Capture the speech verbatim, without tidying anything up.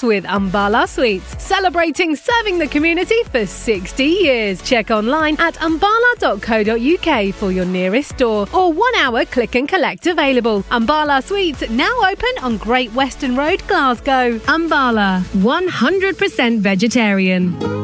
with Umbala Sweets, celebrating serving the community for sixty years. Check online at umbala dot co dot uk for your nearest store or one hour click and collect available. Umbala Sweets now open on Great Western Road, Glasgow. Umbala, one hundred percent vegetarian.